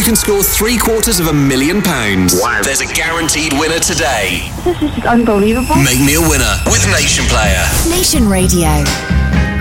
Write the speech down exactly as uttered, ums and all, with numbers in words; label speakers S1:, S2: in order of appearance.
S1: can score three quarters of a million pounds.
S2: Wow.
S1: There's a guaranteed winner today.
S3: This is unbelievable.
S1: Make me a winner with Nation Player.
S4: Nation Radio.